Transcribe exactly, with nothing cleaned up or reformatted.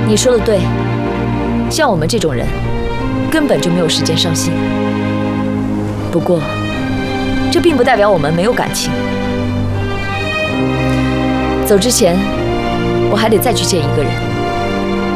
你说的对，像我们这种人，根本就没有时间伤心。不过，这并不代表我们没有感情。走之前，我还得再去见一个人。